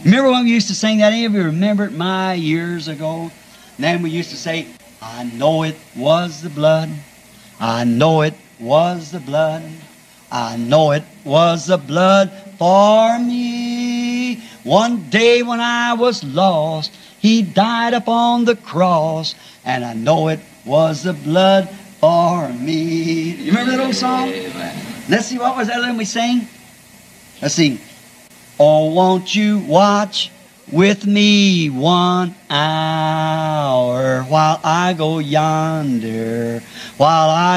Remember when we used to sing that? Any of you remember it my years ago? And then we used to say, I know it was the blood. I know it was the blood. I know it was the blood for me. One day when I was lost, He died upon the cross, and I know it was the blood for me. You remember that old song? Let's see, what was that one we sang? Let's see. Oh, won't you watch with me 1 hour while I go yonder, while I